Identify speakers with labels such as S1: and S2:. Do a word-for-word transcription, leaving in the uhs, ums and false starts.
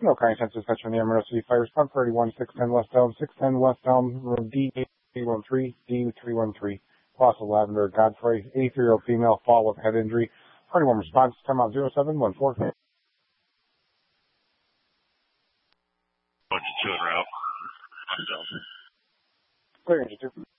S1: No kind census touch on the emergency fire response thirty-one six ten West Elm, six ten West Elm, room D three one three, D three one three. Fossil Lavender Godfrey, eighty-three-year-old female, fall with head injury. thirty-one response, time out zero seven one four.
S2: Bunch of two in route.
S1: Clear, engine two.